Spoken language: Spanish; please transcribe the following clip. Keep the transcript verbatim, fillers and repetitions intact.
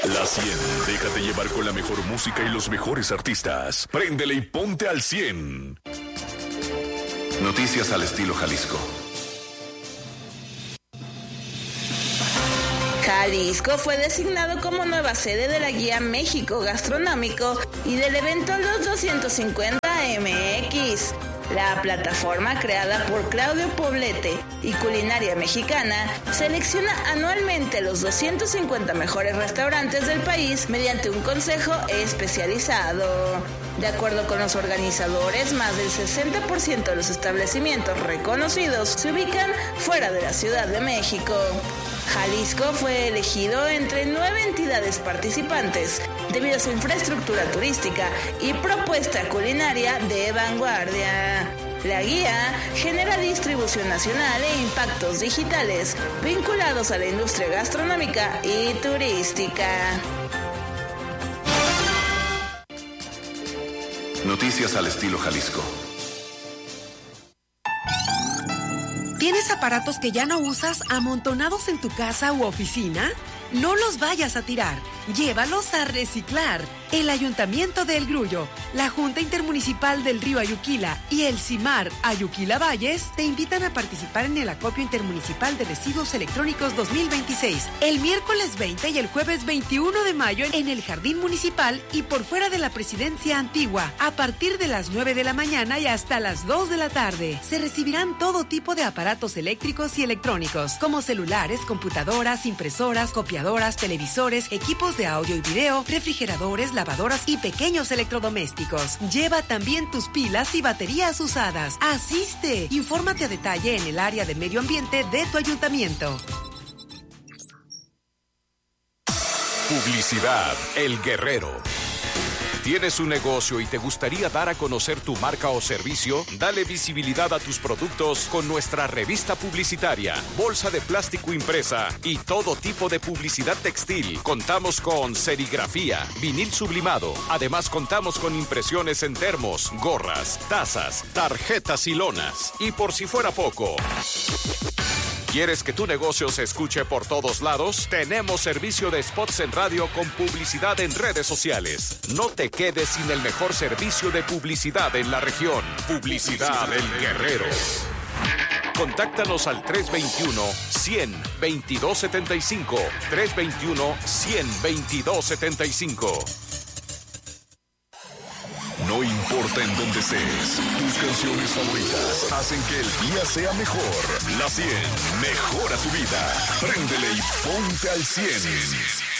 La cien. Déjate llevar con la mejor música y los mejores artistas. Préndele y ponte al cien. Noticias al estilo Jalisco. Jalisco fue designado como nueva sede de la Guía México Gastronómico y del evento Los doscientos cincuenta M X. La plataforma, creada por Claudio Poblete y Culinaria Mexicana, selecciona anualmente los doscientos cincuenta mejores restaurantes del país mediante un consejo especializado. De acuerdo con los organizadores, más del sesenta por ciento de los establecimientos reconocidos se ubican fuera de la Ciudad de México. Jalisco fue elegido entre nueve entidades participantes debido a su infraestructura turística y propuesta culinaria de vanguardia. La guía genera distribución nacional e impactos digitales vinculados a la industria gastronómica y turística. Noticias al estilo Jalisco. ¿Tienes aparatos que ya no usas amontonados en tu casa u oficina? No los vayas a tirar, llévalos a reciclar. El Ayuntamiento de El Grullo, la Junta Intermunicipal del Río Ayuquila y el CIMAR Ayuquila Valles te invitan a participar en el Acopio Intermunicipal de Residuos Electrónicos dos mil veintiséis, el miércoles veinte y el jueves veintiuno de mayo en el Jardín Municipal y por fuera de la Presidencia Antigua, a partir de las nueve de la mañana y hasta las dos de la tarde. Se recibirán todo tipo de aparatos eléctricos y electrónicos, como celulares, computadoras, impresoras, copiadoras, televisores, equipos de audio y video, refrigeradores, lavadoras y pequeños electrodomésticos. Lleva también tus pilas y baterías usadas. ¡Asiste! Infórmate a detalle en el área de medio ambiente de tu ayuntamiento. Publicidad El Guerrero. ¿Tienes un negocio y te gustaría dar a conocer tu marca o servicio? Dale visibilidad a tus productos con nuestra revista publicitaria, bolsa de plástico impresa y todo tipo de publicidad textil. Contamos con serigrafía, vinil sublimado. Además, contamos con impresiones en termos, gorras, tazas, tarjetas y lonas. Y por si fuera poco, ¿quieres que tu negocio se escuche por todos lados? Tenemos servicio de spots en radio con publicidad en redes sociales. No te quedes sin el mejor servicio de publicidad en la región. Publicidad El Guerrero. Contáctanos al tres dos uno, cien, veintidós setenta y cinco. tres dos uno, cien, veintidós setenta y cinco. No importa en dónde estés, tus canciones favoritas hacen que el día sea mejor. La cien mejora tu vida. Préndele y ponte al cien.